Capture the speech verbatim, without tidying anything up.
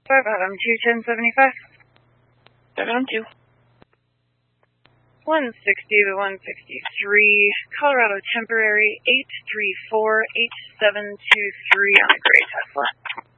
Five Adam two ten seventy five. Seven on two. One sixty to one sixty three. Colorado temporary eight three four eight seven two three on a gray Tesla.